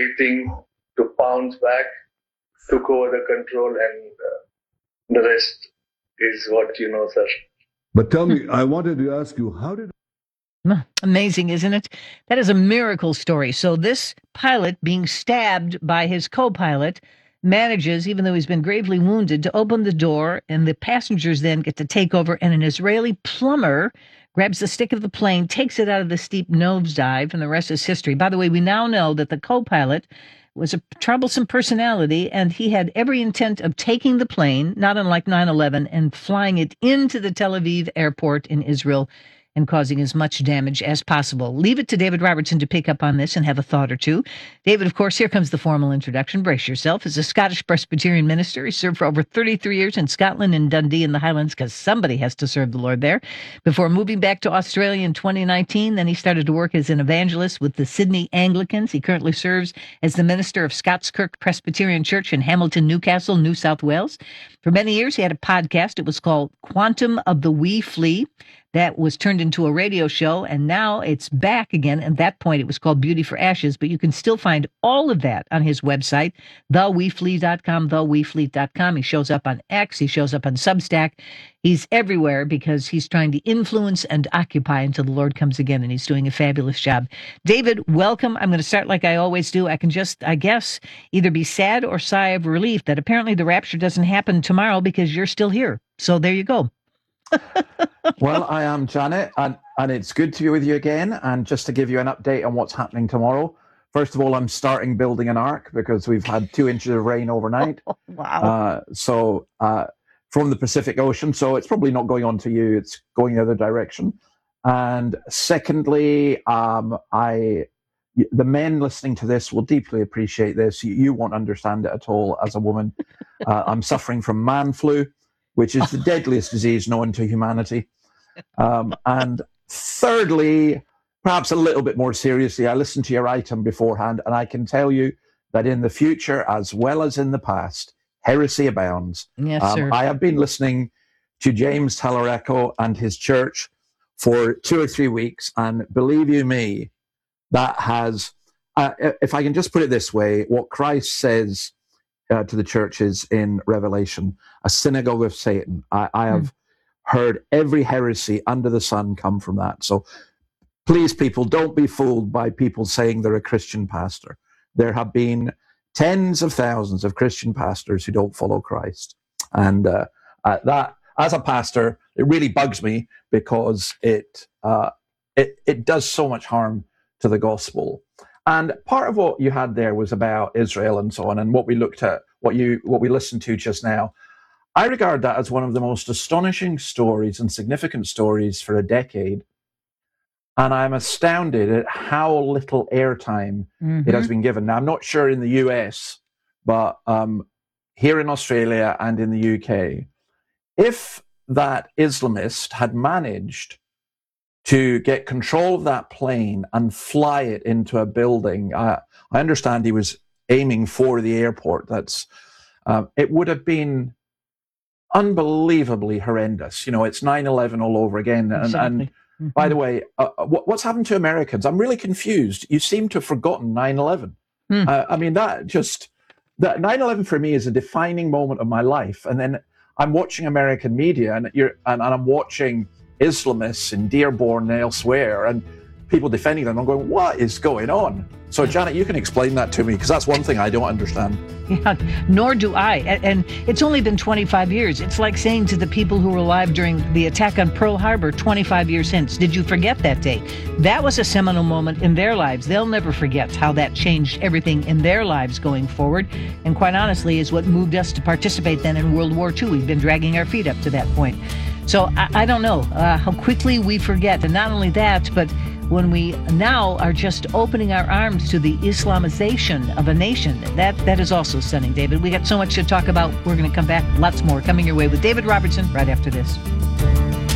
waiting to pounce back, took over the control, and the rest is what you know, sir. But tell me, I wanted to ask you, how did... Amazing, isn't it? That is a miracle story. So this pilot being stabbed by his co-pilot manages, even though he's been gravely wounded, to open the door, and the passengers then get to take over, and an Israeli plumber grabs the stick of the plane, takes it out of the steep nosedive, and the rest is history. By the way, we now know that the co-pilot was a troublesome personality, and he had every intent of taking the plane, not unlike 9/11, and flying it into the Tel Aviv airport in Israel and causing as much damage as possible. Leave it to David Robertson to pick up on this and have a thought or two. David, of course, here comes the formal introduction. Brace yourself. As a Scottish Presbyterian minister, he served for over 33 years in Scotland and Dundee in the Highlands, because somebody has to serve the Lord there. Before moving back to Australia in 2019, then he started to work as an evangelist with the Sydney Anglicans. He currently serves as the minister of Scottskirk Presbyterian Church in Hamilton, Newcastle, New South Wales. For many years, he had a podcast. It was called Quantum of the Wee Flea. That was turned into a radio show, and now it's back again. At that point, it was called Beauty for Ashes, but you can still find all of that on his website, theweefleet.com, theweefleet.com. He shows up on X. He shows up on Substack. He's everywhere because he's trying to influence and occupy until the Lord comes again, and he's doing a fabulous job. David, welcome. I'm going to start like I always do. I can just, I guess, either be sad or sigh of relief that apparently the rapture doesn't happen tomorrow because you're still here. So there you go. Well, I am Janet, and it's good to be with you again. And just to give you an update on what's happening tomorrow, first of all, I'm starting building an ark because we've had 2 inches of rain overnight. Wow. From the Pacific Ocean, so it's probably not going on to you, it's going the other direction. And secondly, the men listening to this will deeply appreciate this. You won't understand it at all as a woman. I'm suffering from man flu, which is the deadliest disease known to humanity. And thirdly, perhaps a little bit more seriously, I listened to your item beforehand, and I can tell you that in the future, as well as in the past, heresy abounds. Yes, sir. I have been listening to James Talarico and his church for 2 or 3 weeks, and believe you me, that has, if I can just put it this way, what Christ says to the churches in Revelation, a synagogue of Satan. I have heard every heresy under the sun come from that. So please, people, don't be fooled by people saying they're a Christian pastor. There have been tens of thousands of Christian pastors who don't follow Christ. And that, as a pastor, it really bugs me because it does so much harm to the gospel. And part of what you had there was about Israel and so on, and what we looked at, what we listened to just now. I regard that as one of the most astonishing stories and significant stories for a decade. And I'm astounded at how little airtime it has been given. Now, I'm not sure in the US, but here in Australia and in the UK, if that Islamist had managed to get control of that plane and fly it into a building, I understand he was aiming for the airport. It would have been unbelievably horrendous. You know, it's 9/11 all over again. Exactly. And by the way, what's happened to Americans? I'm really confused. You seem to have forgotten 9/11. I mean, that 9/11 for me is a defining moment of my life. And then I'm watching American media, and I'm watching Islamists in Dearborn and elsewhere, and people defending them. I'm going, what is going on? So, Janet, you can explain that to me, because that's one thing I don't understand. Yeah, nor do I. And it's only been 25 years. It's like saying to the people who were alive during the attack on Pearl Harbor 25 years since, did you forget that day? That was a seminal moment in their lives. They'll never forget how that changed everything in their lives going forward. And quite honestly, is what moved us to participate then in World War II. We've been dragging our feet up to that point. So I don't know how quickly we forget. And not only that, but when we now are just opening our arms to the Islamization of a nation, that is also stunning, David. We got so much to talk about. We're going to come back. Lots more coming your way with David Robertson right after this.